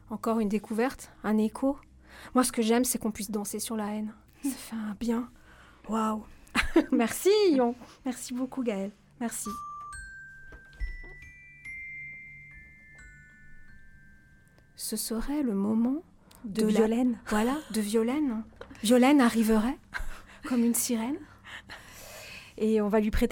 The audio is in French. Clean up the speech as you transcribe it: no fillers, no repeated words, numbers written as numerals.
Encore une découverte, un écho. Moi, ce que j'aime, c'est qu'on puisse danser sur la haine. Ça fait un bien. Waouh. Merci, Ion. Merci beaucoup, Gaëlle. Merci. Ce serait le moment de Violaine. Voilà, de Violaine. Violaine arriverait comme une sirène. Et on va lui prêter